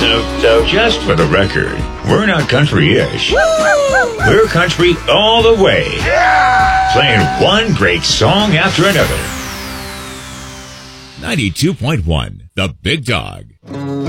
So just for the record, we're not country-ish. We're country all the way. Playing one great song after another. 92.1, The Big Dog.